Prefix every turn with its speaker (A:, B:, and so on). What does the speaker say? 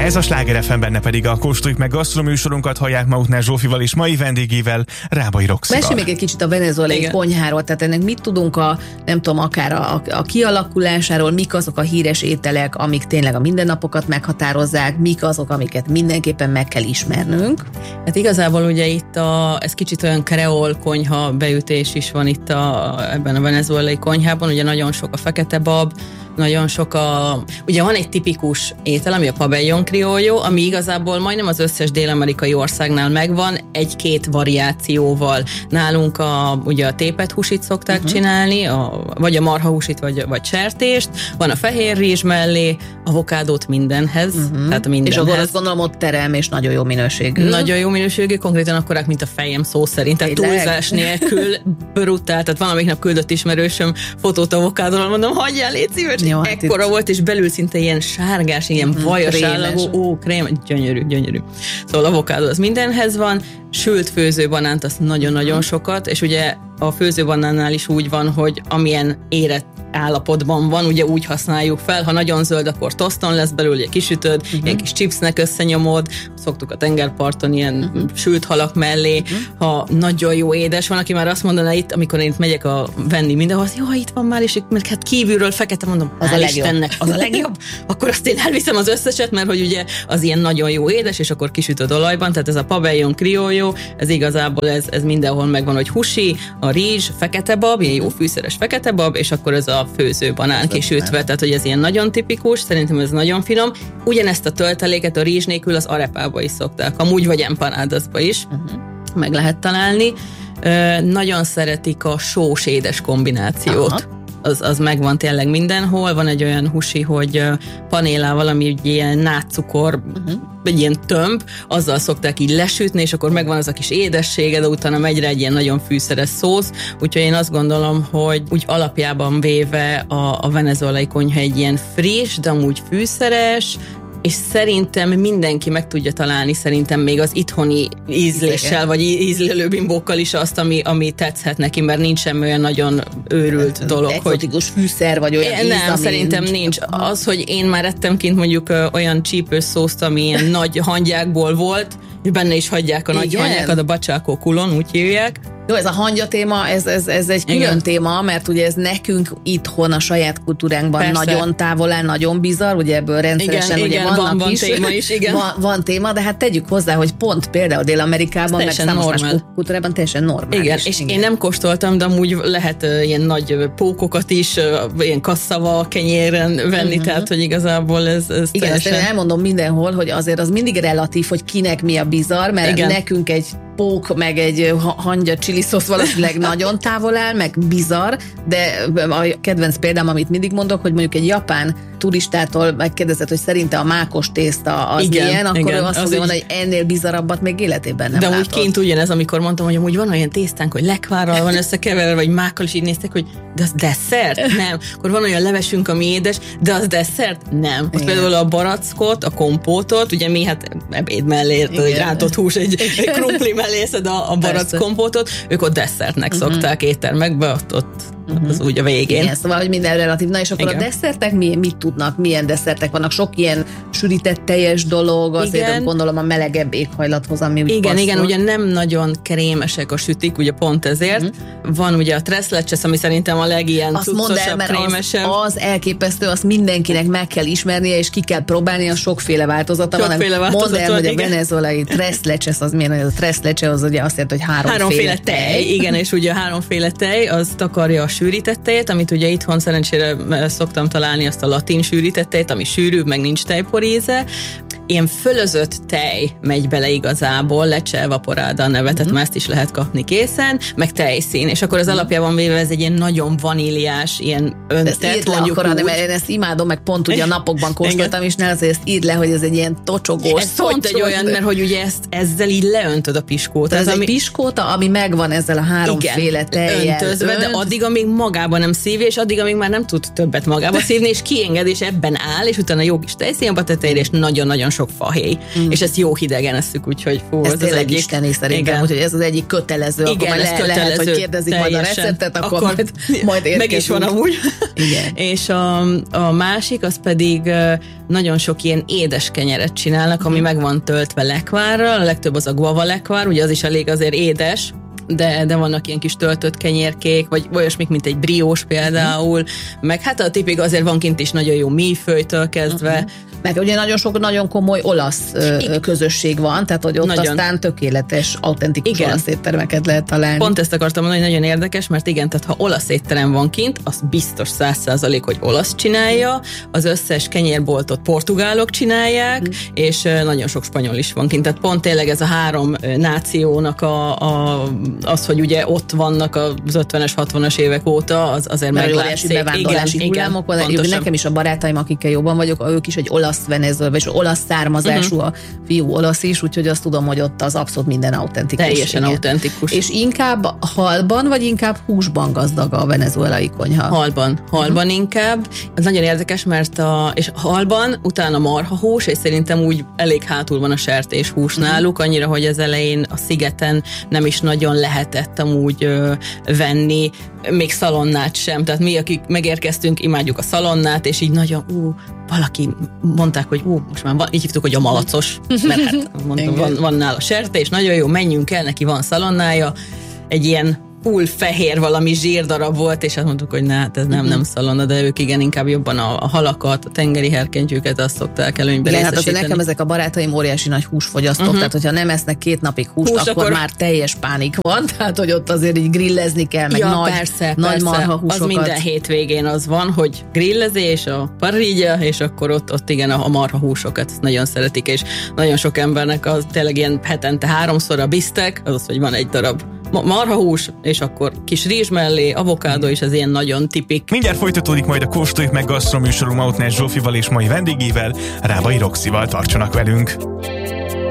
A: Ez a Sláger FM, benne pedig a Kóstoljuk meg gasztroműsorunkat hallják maguknál Zsófival és mai vendégével, Rábai Roxival.
B: Mesélj még egy kicsit a venezuelai konyháról, tehát ennek mit tudunk nem tudom, akár a kialakulásáról, mik azok a híres ételek, amik tényleg a mindennapokat meghatározzák, mik azok, amiket mindenképpen meg kell ismernünk.
C: Hát igazából ugye itt ez kicsit olyan kreol konyha beütés is van itt ebben a venezuelai konyhában, ugye nagyon sok a fekete bab, nagyon sok ugye van egy tipikus étel, ami a pabellón criollo, ami igazából majdnem az összes dél-amerikai országnál megvan, egy-két variációval. Nálunk ugye a tépet húsit szokták csinálni, vagy a marhahúsit, vagy sertést, van a fehér rizs mellé, avokádót mindenhez, tehát mindenhez.
B: És akkor azt gondolom ott terem, és nagyon jó minőségű.
C: Nagyon jó minőségű, konkrétan akkorák, mint a fejem szó szerint, tehát túlzás nélkül brutál, tehát valamelyik nap küldött ismerősöm fotót avokádóról, mondom, hagyjál, légy szíves. Jó, ekkora volt, és belül szinte ilyen sárgás, ilyen vajas állagú, krém, gyönyörű. Szóval avokádó az mindenhez van, sült főzőbanánt azt nagyon-nagyon sokat, és ugye a főzőbanánnál is úgy van, hogy amilyen érett állapotban van, ugye úgy használjuk fel, ha nagyon zöld, akkor toszton lesz belőle, kisütöd, ilyen kis chipsnek összenyomod, szoktuk a tengerparton ilyen sült halak mellé, ha nagyon jó édes, van, aki már azt mondaná itt, amikor én itt megyek venni mindenhol, jó, itt van már, és mert hát kívülről fekete, mondom,
B: az a legjobb.
C: Istennek, az a legjobb, akkor azt én elviszem az összeset, mert hogy ugye az ilyen nagyon jó édes, és akkor kisütöd olajban, tehát ez a pabellón criollo, ez igazából ez mindenhol megvan, hogy húsi, a rizs, fekete bab, ilyen jó fűszeres fekete bab, és akkor ez a főzőbanán kisütve, tehát hogy ez ilyen nagyon tipikus, szerintem ez nagyon finom. Ugyanezt a tölteléket a rizs nélkül az arepába is szokták, amúgy vagy empanádasba is meg lehet találni. Nagyon szeretik a sós-édes kombinációt. Az megvan tényleg mindenhol. Van egy olyan húsi, hogy panélával, ami egy ilyen nátszukor, egy ilyen tömb, azzal szokták így lesütni, és akkor megvan az a kis édessége, de utána megy rá egy ilyen nagyon fűszeres szósz. Úgyhogy én azt gondolom, hogy úgy alapjában véve a venezuelai konyha egy ilyen friss, de amúgy fűszeres, és szerintem mindenki meg tudja találni, szerintem még az itthoni ízléssel, vagy ízlelő bimbókkal is azt, ami tetszhet neki, mert nincs semmi olyan nagyon őrült dolog.
B: Exotikus fűszer, vagy olyan íz,
C: nem, szerintem nincs. Az, hogy én már ettem kint mondjuk olyan csípős szószt, ami ilyen nagy hangyákból volt, és benne is hagyják a nagy hangyákat, a bacsákó kulon, úgy hívják.
B: Jó, ez a hangya téma, ez egy külön téma, mert ugye ez nekünk itthon a saját kultúránkban nagyon távol áll, nagyon bizarr, ugye ebből rendszeresen ugye vannak
C: van téma is, igen.
B: Van téma, de hát tegyük hozzá, hogy pont például Dél-Amerikában, meg számos más kultúrában teljesen normális.
C: Igen, és én nem kóstoltam, de amúgy lehet ilyen nagy pókokat is, ilyen kasszava kenyéren venni, tehát hogy igazából ez
B: igen,
C: teljesen...
B: ezt elmondom mindenhol, hogy azért az mindig relatív, hogy kinek mi a bizarr, mert nekünk egy pók, meg egy hangya chili szósz valószínűleg nagyon távol áll, meg bizarr, de a kedvenc példám, amit mindig mondok, hogy mondjuk egy japán turistától megkérdezett, hogy szerinte a mákos tészta az milyen, akkor azt fogja mondani, hogy ennél bizarabbat még életében nem látott.
C: De úgy kint ugyanez, amikor mondtam, hogy amúgy van olyan tésztánk, hogy lekvárral van összekeverve, vagy mákkal, is így néztek, hogy de az desszert? Nem. Akkor van olyan levesünk, ami édes, de az desszert? Nem. Ott például a barackot, a kompótot, ugye mi hát ebéd mellé, egy rántott hús, egy krumpli mellé szed a barack kompótot, ők ott desszertnek szokták éttermekbe, ott az úgy a végén.
B: Igen, szóval, hogy minden relatív. Na és akkor a desszertek mit tudnak, milyen desszertek vannak? Sok ilyen sűrített teljes dolog, azért gondolom a melegebb éghajlathoz, ami úgy passzol.
C: Igen, ugye nem nagyon krémesek a sütik, ugye pont ezért. Van ugye a tres leches, ami szerintem a legilyen cuccosabb, krémesebb.
B: Az elképesztő, azt mindenkinek meg kell ismernie, és ki kell próbálnia, sokféle változata van. Mondd el, hogy a venezuelai tres leches az milyen, a tres leche az ugye azt jelenti, hogy háromféle tej.
C: Igen, és ugye a háromféle tej, az takarja a sűrített tejet, amit ugye itthon szerencsére szoktam találni azt a latin sűrített tejet, ami sűrűbb, meg nincs tejporíze. Ilyen fölözött tej megy bele igazából, leche evaporada a neve, tehát már ezt is lehet kapni készen, meg tejszín, és akkor az alapjában véve ez egy ilyen nagyon vaníliás, ilyen öntet, mondjuk
B: akkor, úgy. Mert én ezt imádom, meg pont ugye a napokban kóstoltam, és ne azért ezt írd le, hogy ez egy ilyen tocsogós.
C: Ez pont egy olyan, mert hogy ugye ezzel így leöntöd a piskóta.
B: Ez egy piskóta, ami megvan ezzel a háromféle tejjel.
C: Öntözve, de addig, amíg magában nem szívja, és addig, amíg már nem tud többet magába szívni, és kienged, és ebben áll, és utána jó kis tejszínjabba tetejére, és nagyon-nagyon sok fahéj. És ezt jó hidegen esszük, úgyhogy
B: ez tényleg isteni szerintem, úgyhogy ez az egyik kötelező.
C: Igen, ez kötelező.
B: Lehet, hogy kérdezik majd a receptet, akkor majd érkezünk.
C: Meg is van amúgy.
B: Igen.
C: És a másik, az pedig nagyon sok ilyen édes kenyeret csinálnak, ami meg van töltve lekvárral, a legtöbb az a guava lekvár, ugye az is elég azért édes, de vannak ilyen kis töltött kenyérkék, vagy olyasmik, mint egy briós például, meg hát a tipik azért van kint is nagyon jó míjfőtől kezdve.
B: Meg ugye nagyon sok, nagyon komoly olasz közösség van, tehát hogy ott nagyon. Aztán tökéletes, autentikus olasz éttermeket lehet találni.
C: Pont ezt akartam mondani, hogy nagyon érdekes, mert igen, tehát ha olasz étterem van kint, az biztos 100%, hogy olasz csinálja, az összes kenyérboltot portugálok csinálják, és nagyon sok spanyol is van kint. Tehát pont tényleg ez a három nációnak az, hogy ugye ott vannak az 50-es, 60-as évek óta, az azért meglátszik.
B: Bevándorlási hullámok van. Nekem is a barátaim, akikkel jobban vagyok, ők is egy olasz Venezuela, és olasz származású a fiú olasz is, úgyhogy azt tudom, hogy ott az abszolút minden autentikus.
C: Teljesen autentikus.
B: És inkább halban, vagy inkább húsban gazdag a venezuelai konyha?
C: Halban inkább. Ez nagyon érdekes, mert és halban, utána marhahús, és szerintem úgy elég hátul van a sertéshús náluk, annyira, hogy az elején a szigeten nem is nagyon lehetett amúgy venni, még szalonnát sem. Tehát mi, akik megérkeztünk, imádjuk a szalonnát, és így nagyon, valaki mondták, hogy most már így hívtuk, hogy a malacos, mert hát mondtam, van nála sertés, nagyon jó, menjünk el, neki van szalonnája, egy ilyen full fehér valami zsírdarab volt, és azt mondtuk, hogy ez nem szalonna, de ők igen, inkább jobban a halakat, a tengeri herkentyűket, azt szokták előnybe részesíteni.
B: Hát nekem ezek a barátaim óriási nagy húsfogyasztók, tehát hogyha nem esznek 2 napig húst, akkor már teljes pánik van, tehát hogy ott azért így grillezni kell, meg nagy marhahúsokat.
C: Az minden hétvégén az van, hogy grillezés, a parrilla, és akkor ott igen a marhahúsokat ezt nagyon szeretik, és nagyon sok embernek az tényleg ilyen hetente 3-szor a bisztek, az, hogy van egy darab marhahús, és akkor kis rizs mellé, avokádó is, ez ilyen nagyon tipik.
A: Mindjárt folytatódik majd a Kóstoljuk meg gasztroműsorunk Mautner Zsófival és mai vendégével, Rábai Roxival. Tartsanak velünk!